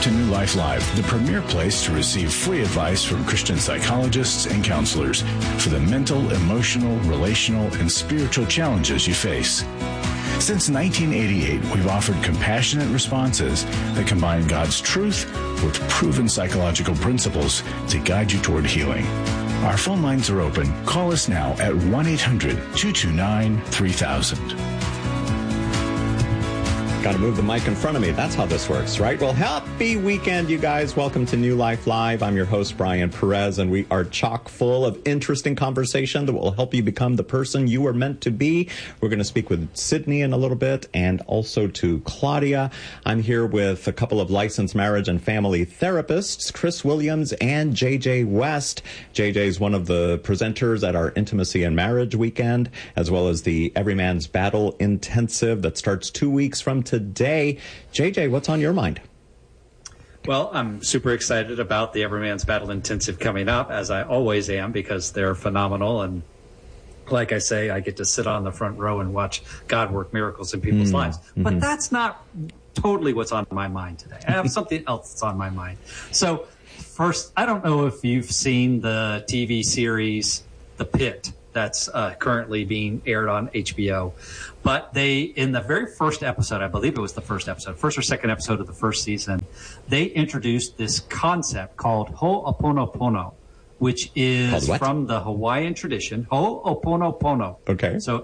to New Life Live, the premier place to receive free advice from Christian psychologists and counselors for the mental, emotional, relational, and spiritual challenges you face. Since 1988, we've offered compassionate responses that combine God's truth with proven psychological principles to guide you toward healing. Our phone lines are open. Call us now at 1-800-229-3000. Got to move the mic in front of me. That's how this works, right? Well, happy weekend, you guys. Welcome to New Life Live. I'm your host, Brian Perez, and we are chock full of interesting conversation that will help you become the person you were meant to be. We're going to speak with Sydney in a little bit and also to Claudia. I'm here with a couple of licensed marriage and family therapists, Chris Williams and JJ West. JJ is one of the presenters at our Intimacy and Marriage Weekend, as well as the Every Man's Battle Intensive that starts 2 weeks from today. JJ, what's on your mind? Well, I'm super excited about the Every Man's Battle Intensive coming up, as I always am, because they're phenomenal. And like I say, I get to sit on the front row and watch God work miracles in people's lives. But that's not totally what's on my mind today. I have something else that's on my mind. So first, I don't know if you've seen the TV series The Pit that's currently being aired on HBO. But they, in the very first episode, I believe it was the first or second episode of the first season, they introduced this concept called Ho'oponopono, which is from the Hawaiian tradition. Ho'oponopono. Okay. So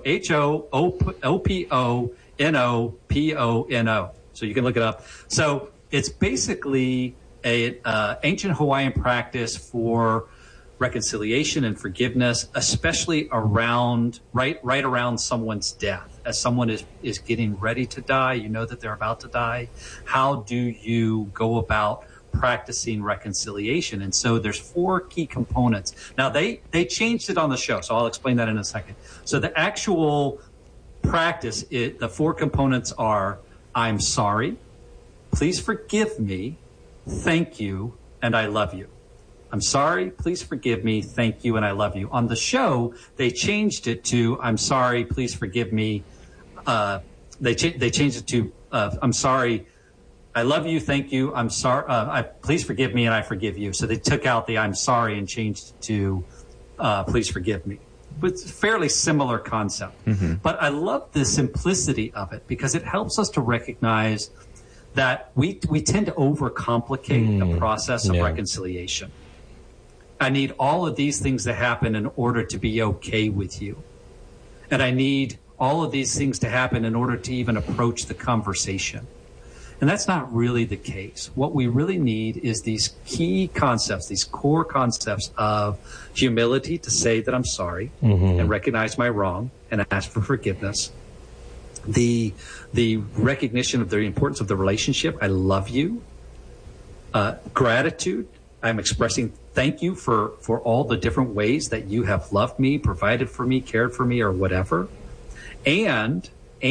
Ho'oponopono. So you can look it up. So it's basically a ancient Hawaiian practice for reconciliation and forgiveness, especially around right around someone's death. As someone is getting ready to die, you know that they're about to die. How do you go about practicing reconciliation? And so there's 4 key components. Now they changed it on the show, so I'll explain that in a second. So the actual practice, the 4 components are: I'm sorry, please forgive me, thank you, and I love you. I'm sorry, please forgive me, thank you, and I love you. On the show, they changed it to I'm sorry, please forgive me. They changed it to I'm sorry, I love you, thank you, I'm sorry, please forgive me, and I forgive you. So they took out the I'm sorry and changed it to please forgive me. But it's a fairly similar concept. But I love the simplicity of it because it helps us to recognize that we tend to overcomplicate the process of reconciliation. I need all of these things to happen in order to be okay with you. And I need all of these things to happen in order to even approach the conversation. And that's not really the case. What we really need is these key concepts, these core concepts of humility to say that I'm sorry and recognize my wrong and ask for forgiveness. The recognition of the importance of the relationship. I love you. Gratitude. I'm expressing thank you for all the different ways that you have loved me, provided for me, cared for me, or whatever. And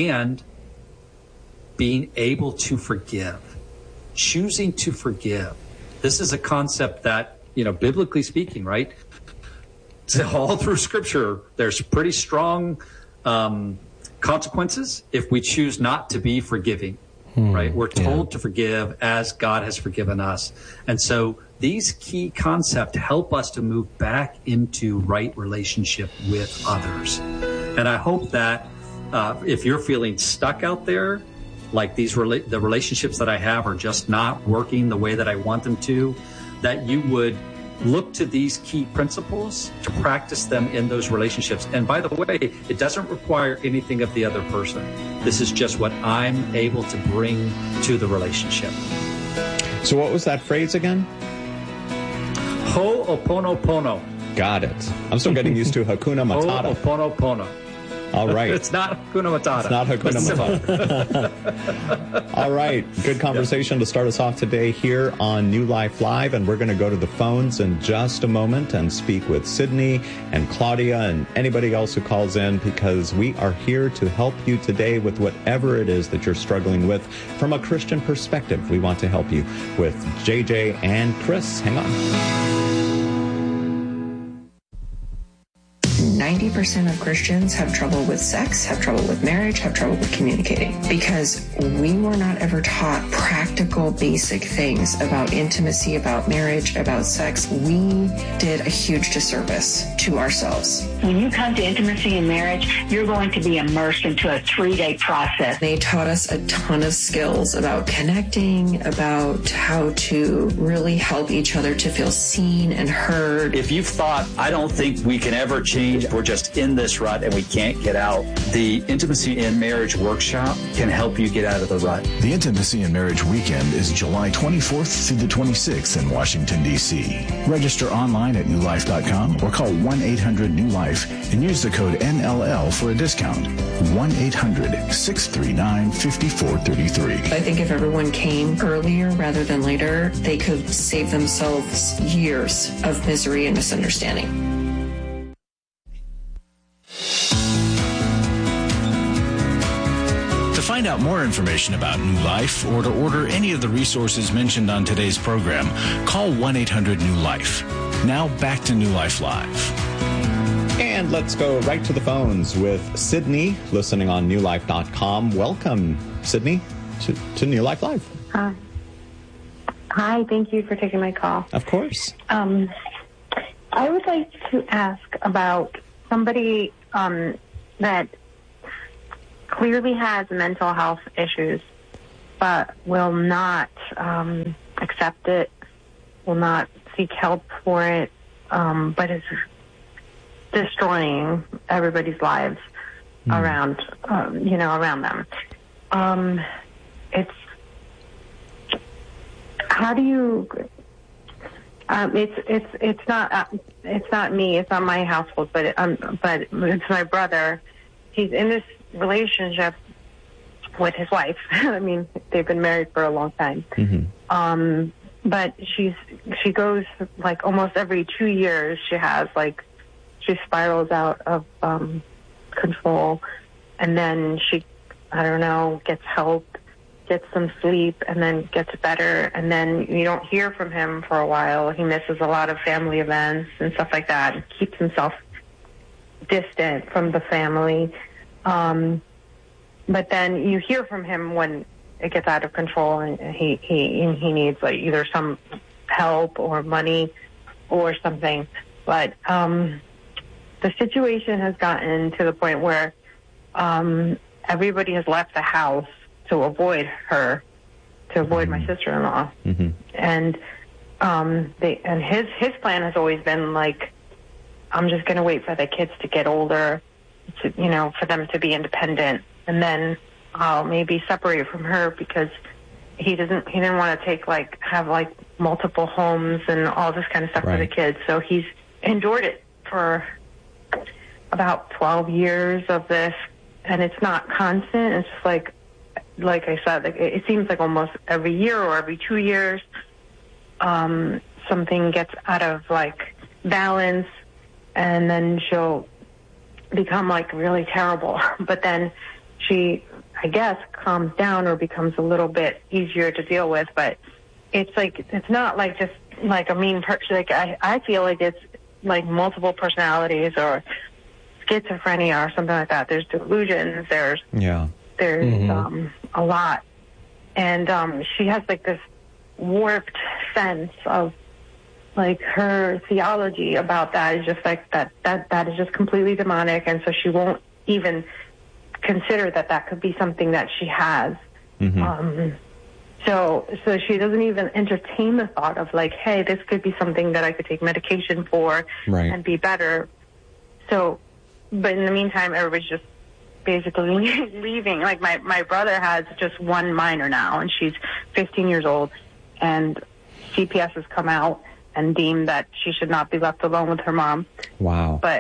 being able to forgive, choosing to forgive. This is a concept that, biblically speaking, right? All through Scripture, there's pretty strong consequences if we choose not to be forgiving, right? We're told to forgive as God has forgiven us. And so these key concepts help us to move back into right relationship with others. And I hope that if you're feeling stuck out there, like the relationships that I have are just not working the way that I want them to, that you would look to these key principles to practice them in those relationships. And by the way, it doesn't require anything of the other person. This is just what I'm able to bring to the relationship. So what was that phrase again? Ho'oponopono. Got it. I'm still getting used to Hakuna Matata. Ho'oponopono. All right. It's not Hakuna Matata. It's not Hakuna Matata. All right. Good conversation to start us off today here on New Life Live. And we're going to go to the phones in just a moment and speak with Sydney and Claudia and anybody else who calls in, because we are here to help you today with whatever it is that you're struggling with from a Christian perspective. We want to help you with JJ and Chris. Hang on. 90% of Christians have trouble with sex, have trouble with marriage, have trouble with communicating, because we were not ever taught practical, basic things about intimacy, about marriage, about sex. We did a huge disservice to ourselves. When you come to intimacy and marriage, you're going to be immersed into a 3-day process. They taught us a ton of skills about connecting, about how to really help each other to feel seen and heard. If you've thought, I don't think we can ever change, we're just in this rut and we can't get out, the Intimacy in Marriage Workshop can help you get out of the rut. The Intimacy and Marriage Weekend is July 24th through the 26th in Washington, D.C. Register online at newlife.com or call 1-800-NEW-LIFE and use the code NLL for a discount. 1-800-639-5433. I think if everyone came earlier rather than later, they could save themselves years of misery and misunderstanding. To find out more information about New Life or to order any of the resources mentioned on today's program, call 1-800-NEW-LIFE. Now back to New Life Live. And let's go right to the phones with Sydney, listening on newlife.com. Welcome, Sydney, to New Life Live. Hi, thank you for taking my call. Of course. I would like to ask about somebody that clearly has mental health issues, but will not accept it, will not seek help for it, but is destroying everybody's lives around them. It's how do you? It's not me. It's not my household, but it's my brother. He's in this relationship with his wife. I mean, they've been married for a long time. Mm-hmm. But she goes like almost every 2 years. She spirals out of control, and then she, I don't know, gets help, gets some sleep, and then gets better, and then you don't hear from him for a while. He misses a lot of family events and stuff like that, and keeps himself distant from the family. But then you hear from him when it gets out of control, and he needs like either some help or money or something. But the situation has gotten to the point where everybody has left the house to avoid her, to avoid my sister-in-law. Mm-hmm. And his plan has always been like, I'm just going to wait for the kids to get older, for them to be independent, and then I'll maybe separate from her, because he didn't want to have multiple homes and all this kind of stuff for the kids. So he's endured it for about 12 years of this, and it's not constant. It's just like I said, it seems like almost every year or every 2 years, something gets out of balance, and then she'll become really terrible. But then she, I guess, calms down or becomes a little bit easier to deal with. But it's not just a mean person. I feel like it's multiple personalities or schizophrenia or something like that. There's delusions. There's a lot, and she has this warped sense of her theology about that is just that is just completely demonic, and so she won't even consider that could be something that she has. Mm-hmm. So she doesn't even entertain the thought of hey, this could be something that I could take medication for and be better. So, but in the meantime, everybody's just basically leaving. My brother has just one minor now, and she's 15 years old, and CPS has come out and deemed that she should not be left alone with her mom. Wow. But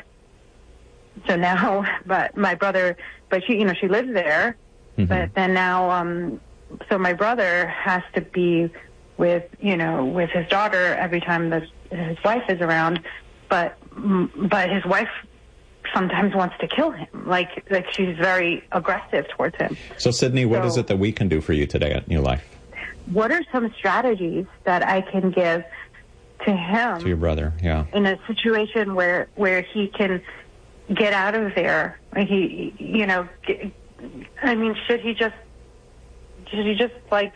my brother, she lives there, mm-hmm. but then now, so my brother has to be with his daughter every time that his wife is around, but his wife sometimes wants to kill him. She's very aggressive towards him. So Sydney, what is it that we can do for you today at New Life? What are some strategies that I can give to him, to your brother, in a situation where he can get out of there. He, you know, I mean, should he just like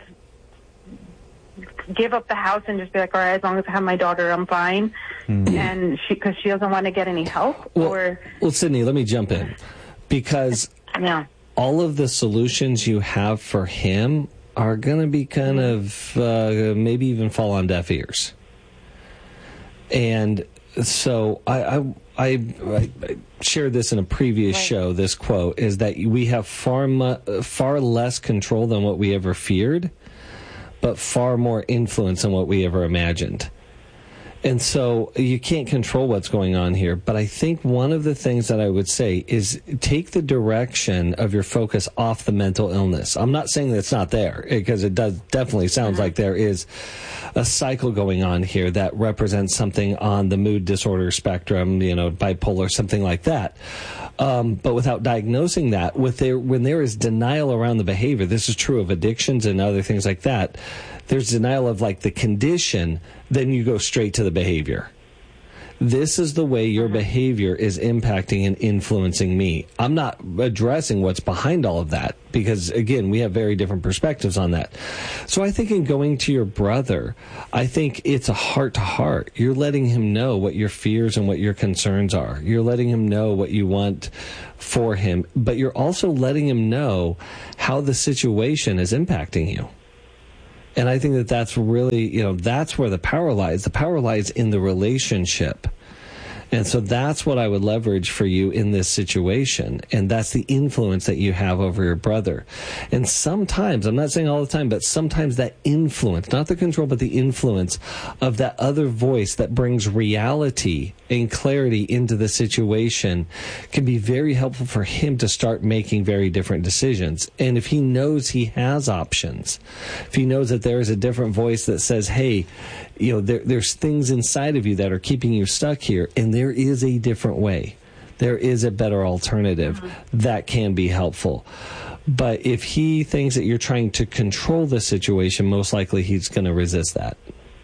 give up the house and just be like, all right, as long as I have my daughter, I'm fine, and because she doesn't want to get any help? Well, Sydney, let me jump in, because all of the solutions you have for him are going to be kind of maybe even fall on deaf ears. And so I shared this in a previous show. This quote is that we have far less control than what we ever feared, but far more influence than what we ever imagined. And so you can't control what's going on here. But I think one of the things that I would say is take the direction of your focus off the mental illness. I'm not saying that it's not there, because it does definitely sounds like there is a cycle going on here that represents something on the mood disorder spectrum, you know, bipolar, something like that. But without diagnosing that, when there is denial around the behavior, this is true of addictions and other things like that, there's denial of like the condition, then you go straight to the behavior. This is the way your behavior is impacting and influencing me. I'm not addressing what's behind all of that, because, again, we have very different perspectives on that. So I think in going to your brother, I think it's a heart-to-heart. You're letting him know what your fears and what your concerns are. You're letting him know what you want for him, but you're also letting him know how the situation is impacting you. And I think that that's really, you know, that's where the power lies. The power lies in the relationship. And so that's what I would leverage for you in this situation. And that's the influence that you have over your brother. And sometimes, I'm not saying all the time, but sometimes that influence, not the control, but the influence of that other voice that brings reality and clarity into the situation can be very helpful for him to start making very different decisions. And if he knows he has options, if he knows that there is a different voice that says, hey, you know, there's things inside of you that are keeping you stuck here, and there is a different way. There is a better alternative that can be helpful. But if he thinks that you're trying to control the situation, most likely he's going to resist that.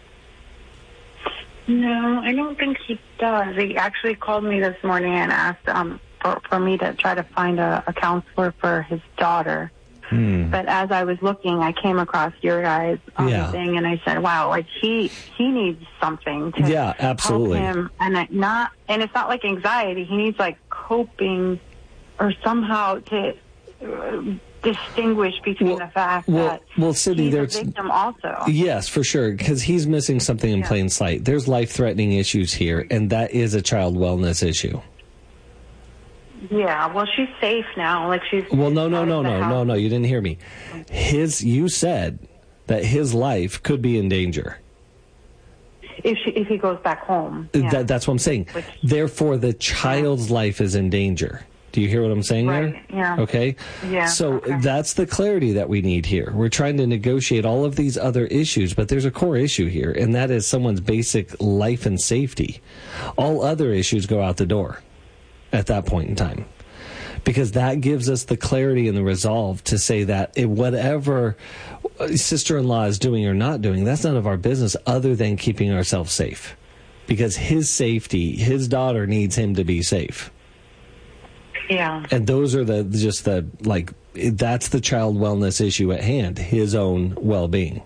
No, I don't think he does. He actually called me this morning and asked for me to try to find a counselor for his daughter. But as I was looking, I came across your guys' thing, and I said, "Wow, like he needs something to absolutely help him." And it's not like anxiety. He needs like coping, or somehow to distinguish between the fact that Sydney, he's there's a victim also. Yes, for sure, because he's missing something in plain sight. There's life-threatening issues here, and that is a child wellness issue. Yeah, well, she's safe now. Like she's no. You didn't hear me. You said that his life could be in danger if he goes back home. That's what I'm saying. Therefore, the child's life is in danger. Do you hear what I'm saying there? Yeah. Okay. Yeah. So that's the clarity that we need here. We're trying to negotiate all of these other issues, but there's a core issue here, and that is someone's basic life and safety. All other issues go out the door at that point in time, because that gives us the clarity and the resolve to say that whatever sister-in-law is doing or not doing, that's none of our business other than keeping ourselves safe, because his safety, his daughter needs him to be safe. Yeah. And those are that's the child wellness issue at hand, his own well-being.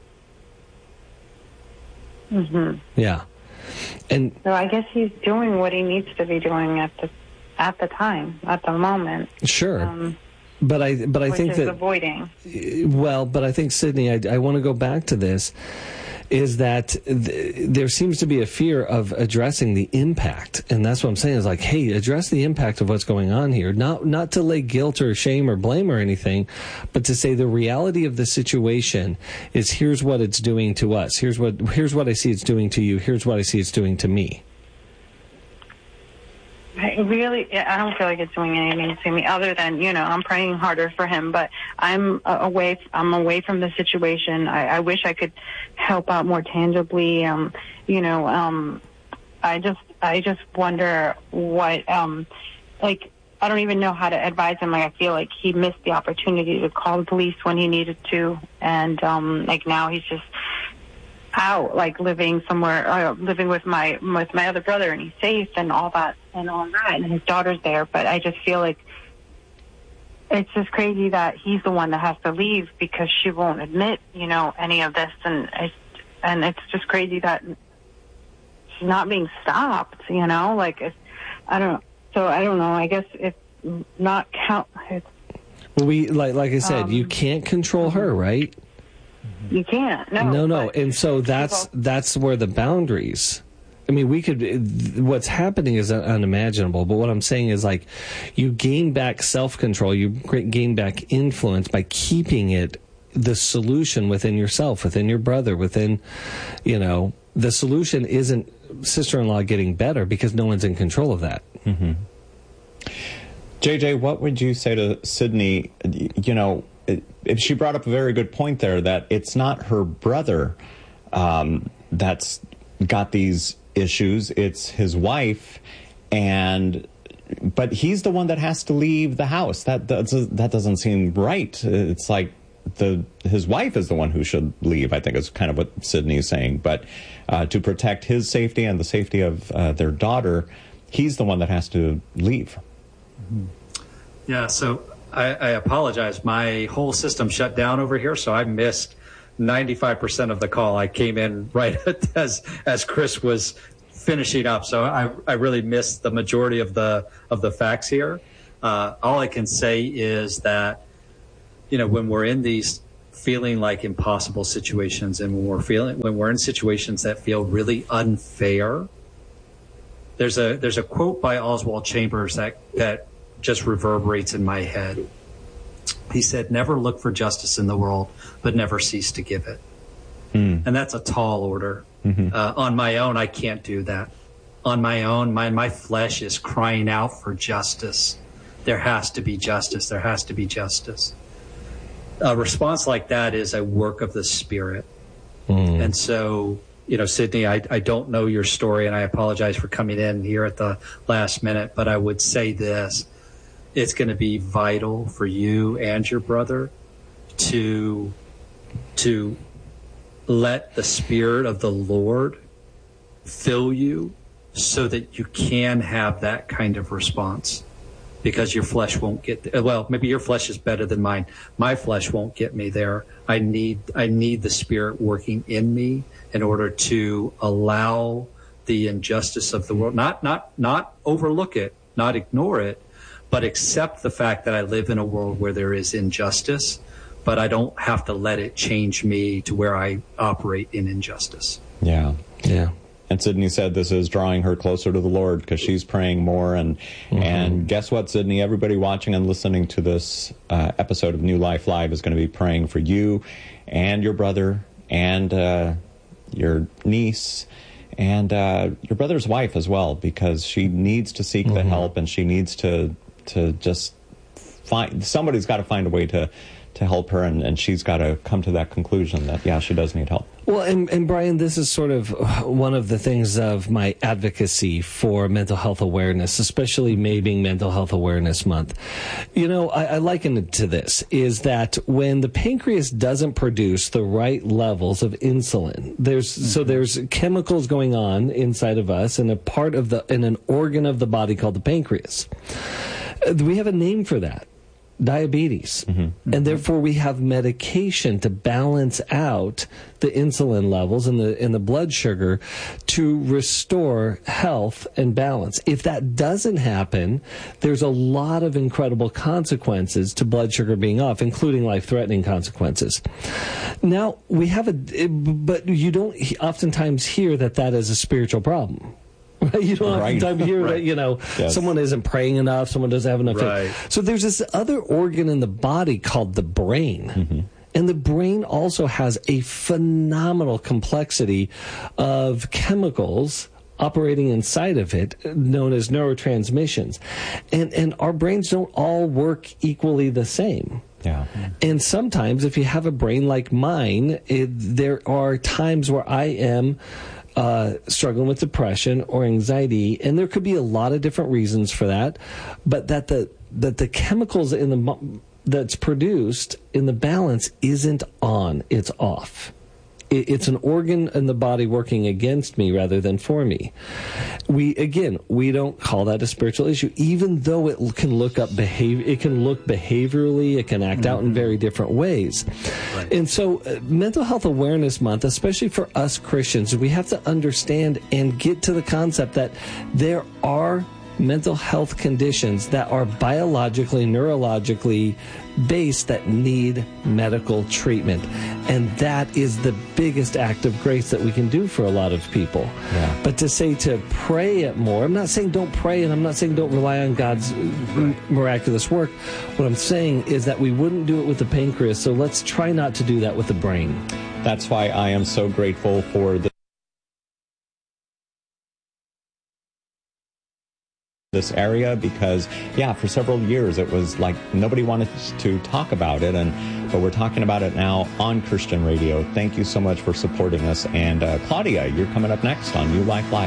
Yeah. And so I guess he's doing what he needs to be doing at the moment. Sure. But I think that avoiding. Well, but I think, Sydney, I want to go back to this, is that there seems to be a fear of addressing the impact. And that's what I'm saying is like, hey, address the impact of what's going on here. Not to lay guilt or shame or blame or anything, but to say the reality of the situation is here's what it's doing to us. Here's what I see it's doing to you. Here's what I see it's doing to me. I don't feel like it's doing anything to me other than, I'm praying harder for him, but I'm away from the situation. I wish I could help out more tangibly. I just wonder what, I don't even know how to advise him. I feel like he missed the opportunity to call the police when he needed to. And, now he's just, out, like living somewhere, living with my other brother, and he's safe and all that, and his daughter's there. But I just feel like it's just crazy that he's the one that has to leave because she won't admit, any of this, and it's just crazy that she's not being stopped, like I don't know. I guess it's not count. Well, like I said, you can't control her, right? You can't. No. And so that's where the boundaries. I mean, what's happening is unimaginable, but what I'm saying is, like, you gain back self-control, you gain back influence by keeping it the solution within yourself, within your brother, within, the solution isn't sister-in-law getting better because no one's in control of that. Mm-hmm. JJ, what would you say to Sydney? She brought up a very good point there, that it's not her brother that's got these issues, it's his wife, but he's the one that has to leave the house. That doesn't seem right. It's like his wife is the one who should leave, I think is kind of what Sydney is saying. But to protect his safety and the safety of their daughter, he's the one that has to leave. Mm-hmm. Yeah, so I apologize. My whole system shut down over here, so I missed 95% of the call. I came in right as Chris was finishing up, so I really missed the majority of the facts here. All I can say is that, when we're in these feeling like impossible situations, and when we're in situations that feel really unfair, there's a quote by Oswald Chambers that just reverberates in my head. He said, "Never look for justice in the world, but never cease to give it." And that's a tall order. Mm-hmm. On my own, I can't do that. On my own, my flesh is crying out for justice. There has to be justice. There has to be justice. A response like that is a work of the Spirit. And so, Sydney, I don't know your story, and I apologize for coming in here at the last minute, but I would say this. It's going to be vital for you and your brother to let the Spirit of the Lord fill you so that you can have that kind of response, because your flesh won't get there. Well, maybe your flesh is better than mine. My flesh won't get me there. I need the Spirit working in me in order to allow the injustice of the world, not overlook it, not ignore it, but accept the fact that I live in a world where there is injustice, but I don't have to let it change me to where I operate in injustice. Yeah. And Sydney said this is drawing her closer to the Lord because she's praying more. And guess what, Sydney? Everybody watching and listening to this episode of New Life Live is going to be praying for you and your brother and your niece and your brother's wife as well, because she needs to seek the help, and she needs to just somebody's got to find a way to help her, and she's got to come to that conclusion that, she does need help. Well, and Brian, this is sort of one of the things of my advocacy for mental health awareness, especially May being Mental Health Awareness Month. I liken it to this, is that when the pancreas doesn't produce the right levels of insulin, there's chemicals going on inside of us in an organ of the body called the pancreas. We have a name for that. Diabetes. And therefore we have medication to balance out the insulin levels and the blood sugar to restore health and balance. If that doesn't happen, there's a lot of incredible consequences to blood sugar being off, including life-threatening consequences. Now, but you don't oftentimes hear that is a spiritual problem. You don't often hear that, someone isn't praying enough, someone doesn't have enough faith. So there's this other organ in the body called the brain. And the brain also has a phenomenal complexity of chemicals operating inside of it, known as neurotransmissions. And our brains don't all work equally the same. Yeah. And sometimes if you have a brain like mine, there are times where I am struggling with depression or anxiety, and there could be a lot of different reasons for that, but that the chemicals that's produced in the balance isn't on, it's off. It's an organ in the body working against me rather than for me. We don't call that a spiritual issue, even though it can look behaviorally, it can act out in very different ways. Right. And so Mental Health Awareness Month, especially for us Christians, we have to understand and get to the concept that there are mental health conditions that are biologically, neurologically based that need medical treatment. And that is the biggest act of grace that we can do for a lot of people. Yeah. But to say to pray it more, I'm not saying don't pray, and I'm not saying don't rely on God's miraculous work. What I'm saying is that we wouldn't do it with the pancreas, so let's try not to do that with the brain. That's why I am so grateful for this area, because for several years it was like nobody wanted to talk about it, but we're talking about it now on Christian radio. Thank you so much for supporting us. And Claudia, you're coming up next on New Life Live.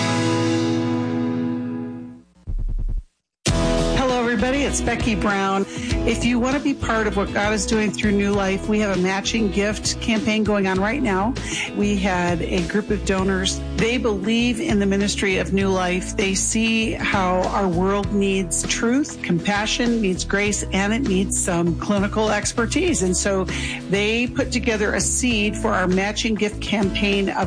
Everybody, it's Becky Brown. If you want to be part of what God is doing through New Life, we have a matching gift campaign going on right now. We had a group of donors. They believe in the ministry of New Life. They see how our world needs truth, compassion, needs grace, and it needs some clinical expertise. And so they put together a seed for our matching gift campaign of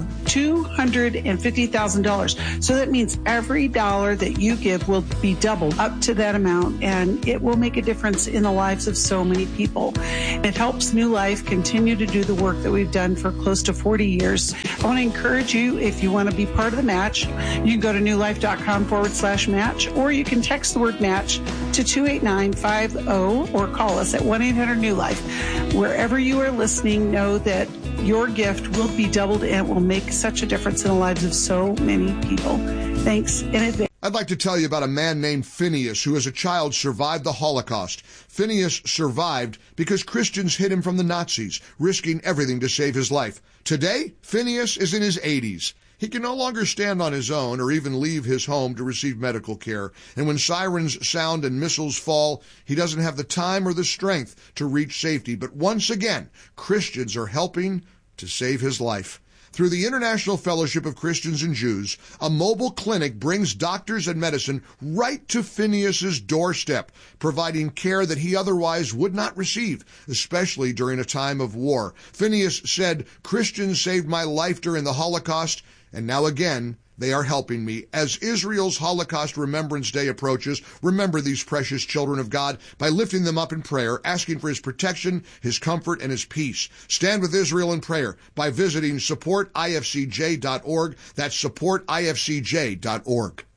$250,000. So that means every dollar that you give will be doubled up to that amount, and it will make a difference in the lives of so many people. It helps New Life continue to do the work that we've done for close to 40 years. I want to encourage you, if you want to be part of the match, you can go to newlife.com/match, or you can text the word match to 28950 or call us at 1-800-NEW-LIFE. Wherever you are listening, know that your gift will be doubled and it will make such a difference in the lives of so many people. Thanks in advance. I'd like to tell you about a man named Phineas who as a child survived the Holocaust. Phineas survived because Christians hid him from the Nazis, risking everything to save his life. Today, Phineas is in his 80s. He can no longer stand on his own or even leave his home to receive medical care. And when sirens sound and missiles fall, he doesn't have the time or the strength to reach safety. But once again, Christians are helping to save his life. Through the International Fellowship of Christians and Jews, a mobile clinic brings doctors and medicine right to Phineas's doorstep, providing care that he otherwise would not receive, especially during a time of war. Phineas said, "Christians saved my life during the Holocaust, and now again, they are helping me." As Israel's Holocaust Remembrance Day approaches, remember these precious children of God by lifting them up in prayer, asking for his protection, his comfort, and his peace. Stand with Israel in prayer by visiting supportifcj.org. That's supportifcj.org.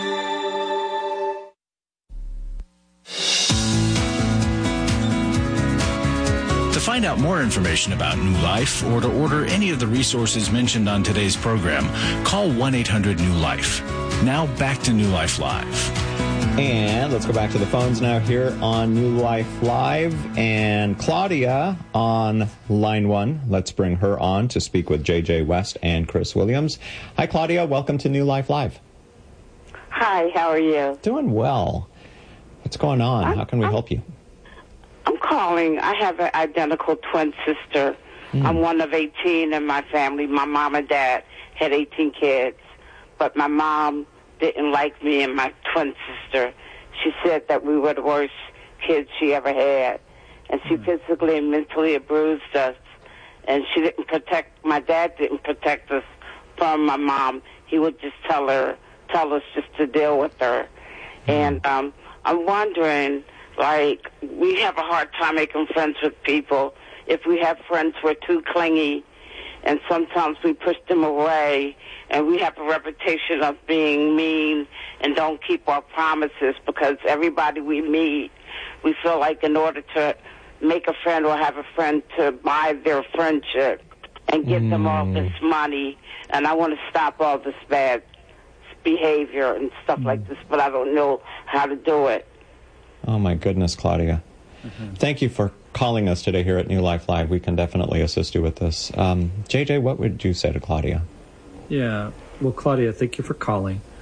To find out more information about New Life or to order any of the resources mentioned on today's program, call 1-800-NEW-LIFE. Now back to New Life Live. And let's go back to the phones now here on New Life Live. And Claudia on line 1. Let's bring her on to speak with J.J. West and Chris Williams. Hi, Claudia. Welcome to New Life Live. Hi, how are you? Doing well. What's going on? How can we help you? I'm calling. I have an identical twin sister. I'm one of 18 in my family. My mom and dad had 18 kids, but my mom didn't like me and my twin sister. She said that we were the worst kids she ever had, and she physically and mentally abused us, and she didn't protect, my dad didn't protect us from my mom. He would just tell us just to deal with her. And I'm wondering, like, we have a hard time making friends with people. If we have friends, we're too clingy, and sometimes we push them away, and we have a reputation of being mean and don't keep our promises because everybody we meet, we feel like in order to make a friend or have a friend to buy their friendship and give them all this money, and I want to stop all this bad behavior and stuff like this, but I don't know how to do it. Oh, my goodness, Claudia. Thank you for calling us today here at New Life Live. We can definitely assist you with this. JJ, what would you say to Claudia? Yeah, well, Claudia, thank you for calling.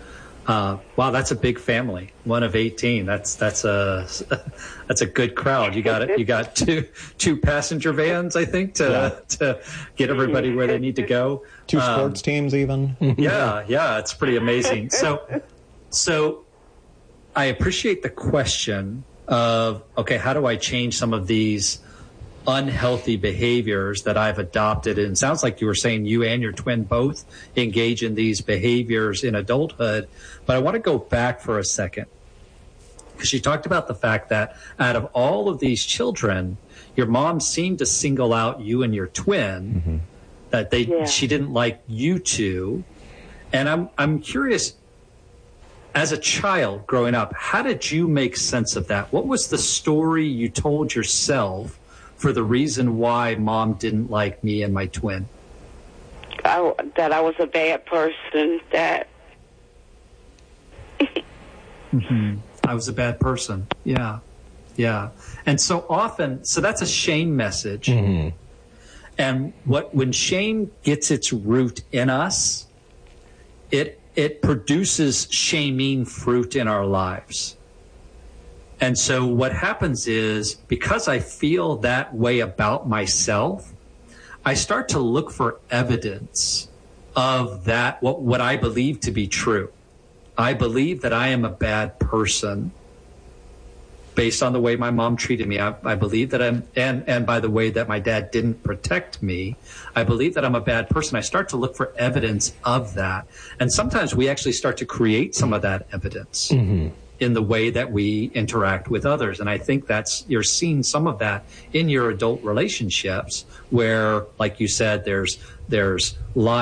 Wow, that's a big family. One of 18. That's a good crowd. You got two passenger vans, I think, to get everybody where they need to go. 2 sports teams, even. Yeah, it's pretty amazing. So I appreciate the question of, okay, how do I change some of these unhealthy behaviors that I've adopted? And it sounds like you were saying you and your twin both engage in these behaviors in adulthood. But I want to go back for a second, because you talked about the fact that out of all of these children, your mom seemed to single out you and your twin, that she didn't like you two. And I'm curious, as a child growing up, how did you make sense of that? What was the story you told yourself for the reason why mom didn't like me and my twin? That I was a bad person, that... I was a bad person. Yeah. And so often, so that's a shame message. And when shame gets its root in us, it produces shaming fruit in our lives. And so what happens is, because I feel that way about myself, I start to look for evidence of that, what I believe to be true. I believe that I am a bad person based on the way my mom treated me. I believe that and by the way that my dad didn't protect me, I believe that I'm a bad person. I start to look for evidence of that. And sometimes we actually start to create some of that evidence in the way that we interact with others. And I think you're seeing some of that in your adult relationships where, like you said, there's lies